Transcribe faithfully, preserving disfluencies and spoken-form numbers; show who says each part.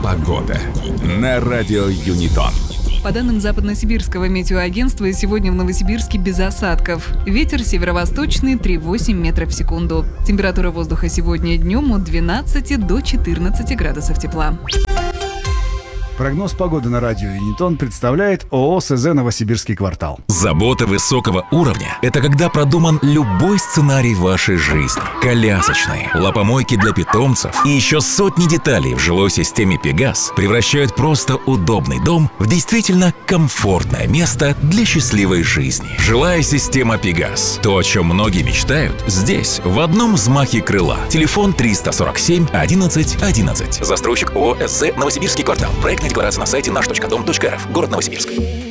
Speaker 1: Погода на радио Юнитон.
Speaker 2: По данным Западносибирского метеоагентства, сегодня в Новосибирске без осадков. Ветер северо-восточный три целых восемь десятых метра в секунду. Температура воздуха сегодня днем от двенадцати до четырнадцати градусов тепла.
Speaker 3: Прогноз погоды на радио Юнитон представляет ООО СЗ «Новосибирский квартал».
Speaker 4: Забота высокого уровня – это когда продуман любой сценарий вашей жизни. Колясочные, лапомойки для питомцев и еще сотни деталей в жилой системе «Пегас» превращают просто удобный дом в действительно комфортное место для счастливой жизни. Жилая система «Пегас» – то, о чем многие мечтают, здесь, в одном взмахе крыла. Телефон триста сорок семь одиннадцать одиннадцать. Застройщик ООО СЗ «Новосибирский квартал». Проектная декларация на сайте наш точка дом точка рф. Город Новосибирск.